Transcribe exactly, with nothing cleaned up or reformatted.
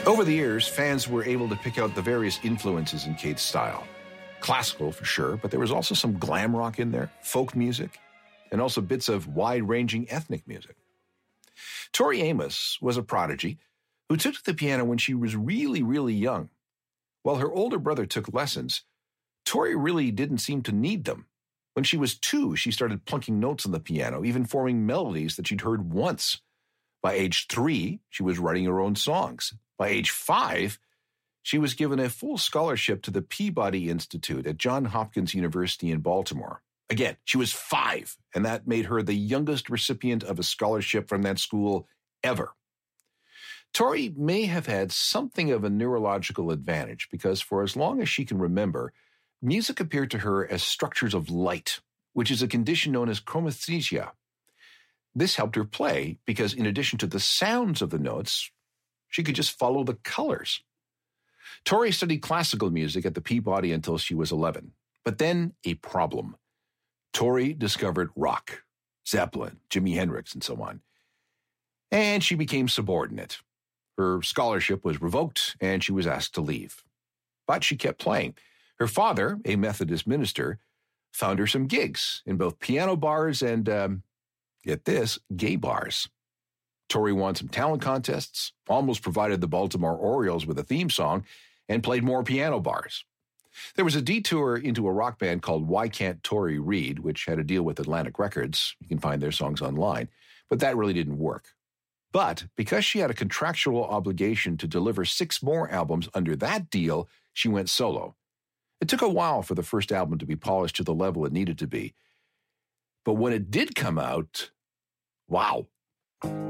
Over the years, fans were able to pick out the various influences in Kate's style. Classical, for sure, but there was also some glam rock in there, folk music, and also bits of wide-ranging ethnic music. Tori Amos was a prodigy who took to the piano when she was really, really young. While her older brother took lessons, Tori really didn't seem to need them. When she was two, she started plunking notes on the piano, even forming melodies that she'd heard once. By age three, she was writing her own songs. By age five, she was given a full scholarship to the Peabody Institute at Johns Hopkins University in Baltimore. Again, she was five, and that made her the youngest recipient of a scholarship from that school ever. Tori may have had something of a neurological advantage because for as long as she can remember, music appeared to her as structures of light, which is a condition known as chromesthesia. This helped her play because in addition to the sounds of the notes, she could just follow the colors. Tori studied classical music at the Peabody until she was eleven. But then a problem. Tori discovered rock, Zeppelin, Jimi Hendrix, and so on. And she became subordinate. Her scholarship was revoked, and she was asked to leave. But she kept playing. Her father, a Methodist minister, found her some gigs in both piano bars and, um, get this, gay bars. Tori won some talent contests, almost provided the Baltimore Orioles with a theme song, and played more piano bars. There was a detour into a rock band called Why Can't Tori Read, which had a deal with Atlantic Records. You can find their songs online. But that really didn't work. But because she had a contractual obligation to deliver six more albums under that deal, she went solo. It took a while for the first album to be polished to the level it needed to be. But when it did come out, wow.